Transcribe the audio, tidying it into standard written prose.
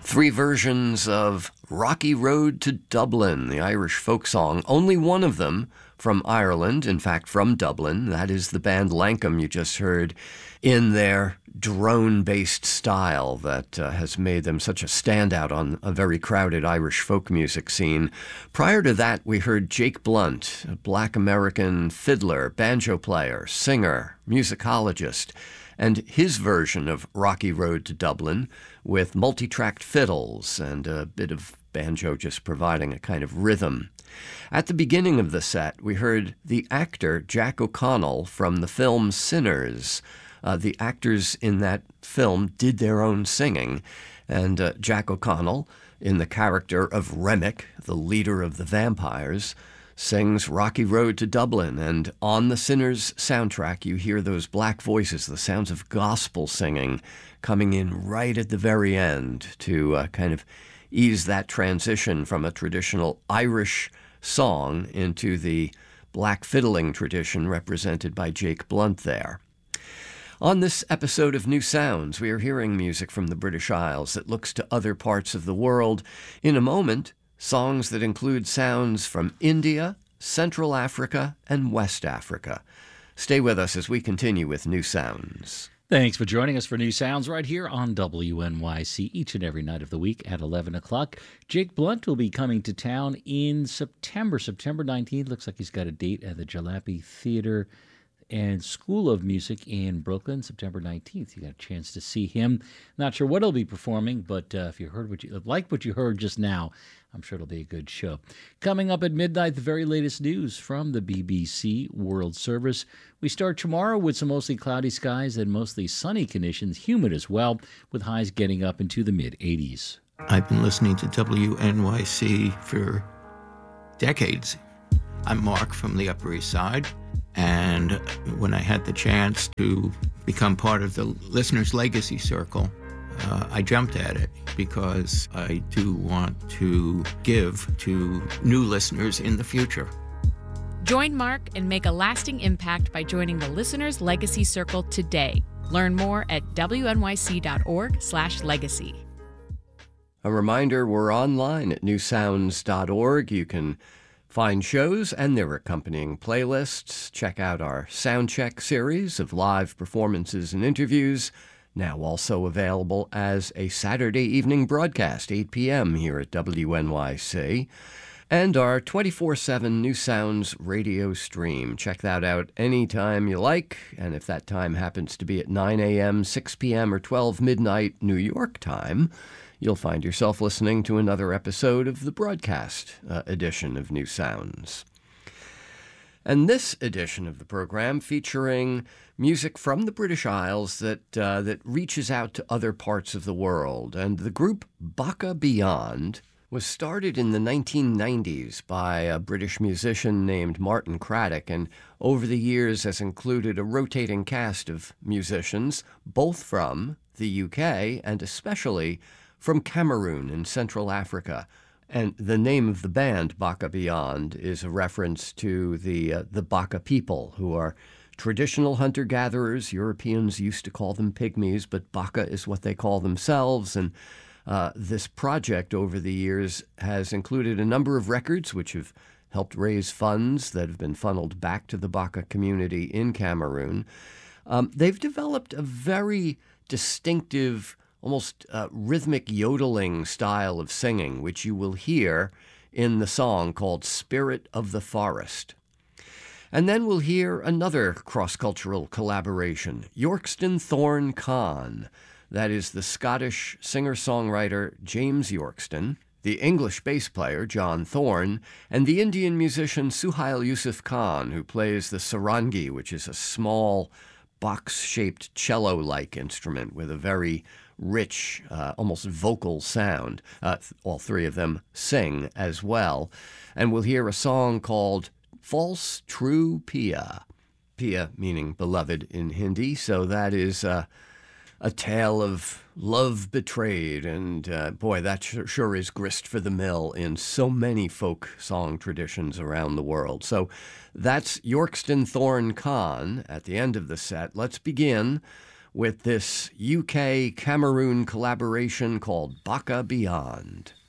Three versions of Rocky Road to Dublin, the Irish folk song. Only one of them from Ireland, in fact, from Dublin. That is the band Lankum you just heard in their drone-based style that has made them such a standout on a very crowded Irish folk music scene. Prior to that, we heard Jake Blunt, a Black American fiddler, banjo player, singer, musicologist, and his version of Rocky Road to Dublin with multi-tracked fiddles and a bit of banjo just providing a kind of rhythm. At the beginning of the set, we heard the actor Jack O'Connell from the film Sinners. The actors in that film did their own singing, and Jack O'Connell, in the character of Remick, the leader of the vampires, sings Rocky Road to Dublin, and on the Sinners soundtrack you hear those black voices, the sounds of gospel singing coming in right at the very end to kind of ease that transition from a traditional Irish song into the black fiddling tradition represented by Jake Blunt there. On this episode of New Sounds, we are hearing music from the British Isles that looks to other parts of the world. In a moment, songs that include sounds from India, Central Africa, and West Africa. Stay with us as we continue with New Sounds. Thanks for joining us for New Sounds right here on WNYC each and every night of the week at 11 o'clock. Jake Blunt will be coming to town in September 19th. Looks like he's got a date at the Jalopy Theater and School of Music in Brooklyn, September 19th. You got a chance to see him. Not sure what he'll be performing, but if you heard what you heard just now, I'm sure it'll be a good show. Coming up at midnight, the very latest news from the BBC World Service. We start tomorrow with some mostly cloudy skies and mostly sunny conditions, humid as well, with highs getting up into the mid-80s. I've been listening to WNYC for decades. I'm Mark from the Upper East Side. And when I had the chance to become part of the Listeners Legacy Circle, I jumped at it because I do want to give to new listeners in the future. Join Mark and make a lasting impact by joining the Listeners Legacy Circle today. Learn more at wnyc.org/legacy. A reminder, we're online at newsounds.org. You can find shows and their accompanying playlists. Check out our Soundcheck series of live performances and interviews, now also available as a Saturday evening broadcast, 8 p.m. here at WNYC, and our 24/7 New Sounds radio stream. Check that out anytime you like, and if that time happens to be at 9 a.m., 6 p.m., or 12 midnight New York time, you'll find yourself listening to another episode of the broadcast edition of New Sounds. And this edition of the program featuring music from the British Isles that reaches out to other parts of the world. And the group Baka Beyond was started in the 1990s by a British musician named Martin Craddock, and over the years has included a rotating cast of musicians, both from the UK and especially from Cameroon in Central Africa. And the name of the band, Baka Beyond, is a reference to the Baka people, who are traditional hunter-gatherers. Europeans used to call them pygmies, but Baka is what they call themselves. And this project over the years has included a number of records which have helped raise funds that have been funneled back to the Baka community in Cameroon. They've developed a very distinctive, almost rhythmic yodeling style of singing, which you will hear in the song called Spirit of the Forest. And then we'll hear another cross-cultural collaboration, Yorkston Thorne Khan. That is the Scottish singer-songwriter James Yorkston, the English bass player John Thorne, and the Indian musician Suhail Yusuf Khan, who plays the sarangi, which is a small box-shaped cello-like instrument with a very rich, almost vocal sound. All three of them sing as well. And we'll hear a song called False True Pia. Pia meaning beloved in Hindi. So that is a tale of love betrayed. And boy, that sure is grist for the mill in so many folk song traditions around the world. So that's Yorkston Thorne Khan at the end of the set. Let's begin with this UK-Cameroon collaboration called Baka Beyond.